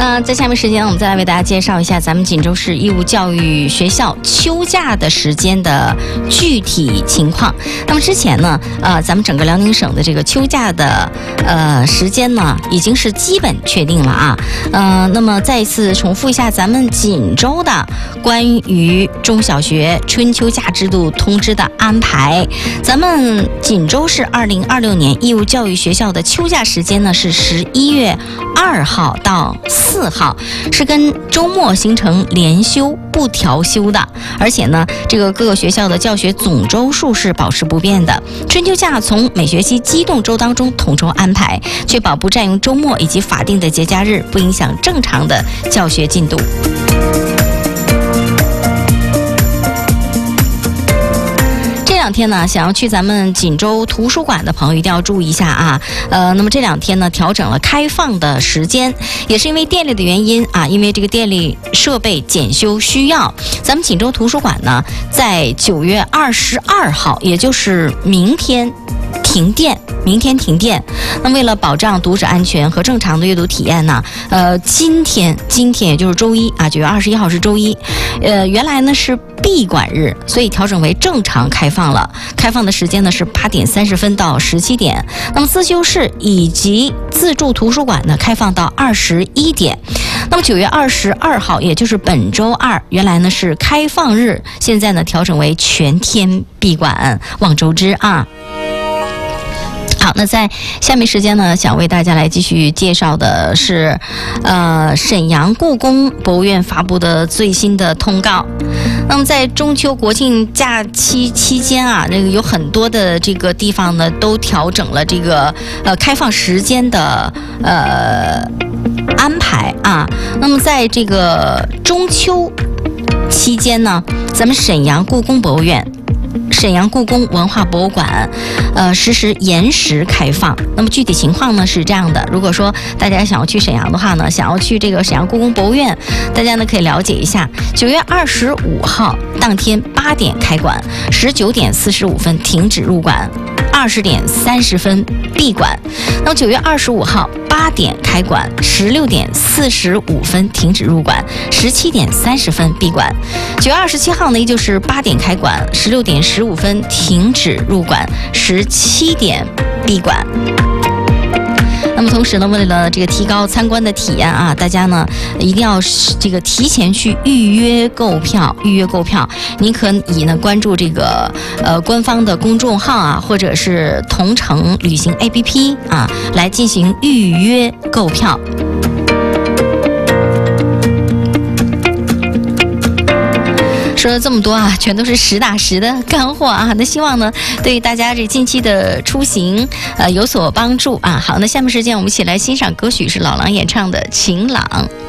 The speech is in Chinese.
在下面时间呢，我们再来为大家介绍一下咱们锦州市义务教育学校秋假的时间的具体情况。那么之前呢，咱们整个辽宁省的这个秋假的时间呢，已经是基本确定了啊。那么再一次重复一下咱们锦州的关于中小学春秋假制度通知的安排。咱们锦州市2026年义务教育学校的秋假时间呢是11月2号到4号，是跟周末形成连休不调休的，而且呢，这个各个学校的教学总周数是保持不变的。春秋假从每学期机动周当中统筹安排，确保不占用周末以及法定的节假日，不影响正常的教学进度。这两天呢，想要去咱们锦州图书馆的朋友一定要注意一下啊。那么这两天呢，调整了开放的时间，也是因为电力的原因啊，因为这个电力设备检修需要，咱们锦州图书馆呢，在9月22号，也就是明天停电。那为了保障读者安全和正常的阅读体验呢，今天也就是周一啊，9月21号是周一，原来呢是闭馆日，所以调整为正常开放了。开放的时间呢是8点30分到17点。那么自修室以及自助图书馆呢开放到21点。那么9月22号，也就是本周二，原来呢是开放日，现在呢调整为全天闭馆，望周知啊。好，那在下面时间呢，想为大家来继续介绍的是，沈阳故宫博物院发布的最新的通告。那么在中秋国庆假期期间啊，这个有很多的这个地方呢，都调整了这个开放时间的安排啊。那么在这个中秋期间呢，咱们沈阳故宫博物院、沈阳故宫文化博物馆实施延时开放。那么具体情况呢是这样的，如果说大家想要去沈阳的话呢，想要去这个沈阳故宫博物院，大家呢可以了解一下，9月25号当天8点开馆，19点45分停止入馆，20点30分闭馆。那么9月25号8点开馆，16点45分停止入馆，17点30分闭馆。9月27号呢，也就是8点开馆，16点15分停止入馆，17点闭馆。那么同时呢，为了这个提高参观的体验啊，大家呢一定要这个提前去预约购票。您可以呢关注这个官方的公众号啊，或者是同程旅行 APP 啊，来进行预约购票。说了这么多啊，全都是实打实的干货啊！那希望呢，对大家这近期的出行有所帮助啊。好，那下面时间我们一起来欣赏歌曲，是老狼演唱的《晴朗》。